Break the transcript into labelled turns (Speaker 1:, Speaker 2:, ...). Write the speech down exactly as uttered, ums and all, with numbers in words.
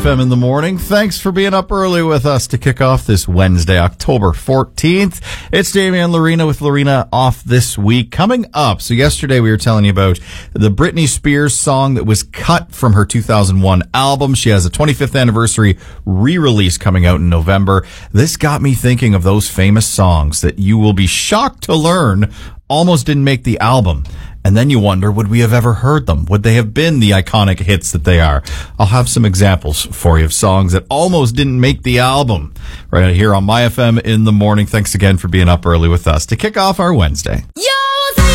Speaker 1: M in the morning. Thanks for being up early with us to kick off this Wednesday, October fourteenth. It's Damian Lorena with Lorena Off This Week. Coming up, so yesterday we were telling you about the Britney Spears song that was cut from her two thousand one album. She has a twenty-fifth anniversary re-release coming out in November. This got me thinking of those famous songs that you will be shocked to learn almost didn't make the album. And then you wonder, would we have ever heard them? Would they have been the iconic hits that they are? I'll have some examples for you of songs that almost didn't make the album right here on My F M in the morning. Thanks again for being up early with us to kick off our Wednesday.
Speaker 2: Yeah!